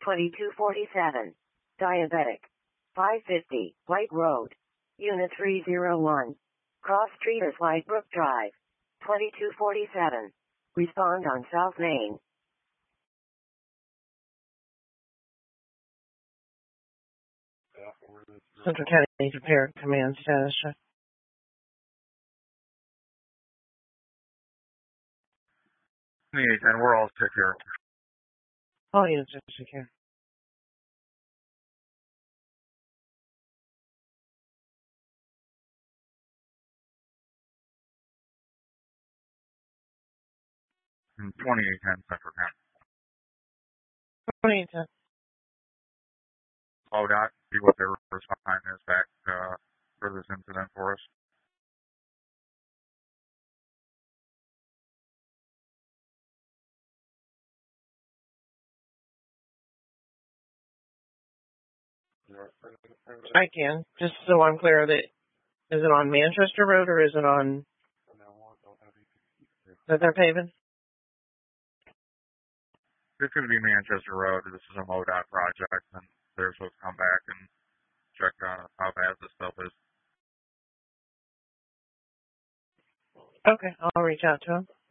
2247. Diabetic. 550, White Road. Unit 301. Cross Street or Slidebrook Drive. 2247. Respond on South Main. Central County Repair Command status check. And we're all sick here. All units are secure. In 2810 Central County. 2810. ODOT, see what their response time is back for this incident for us. I can, just so I'm clear that, is it on Manchester Road or is it on, that they're paving? It's going to be Manchester Road. This is a MoDOT project, and they're supposed to come back and check how bad this stuff is. Okay, I'll reach out to them.